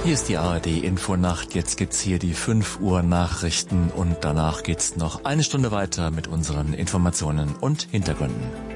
Hier ist die ARD Infonacht. Jetzt gibt's hier die 5 Uhr Nachrichten und danach geht's noch eine Stunde weiter mit unseren Informationen und Hintergründen.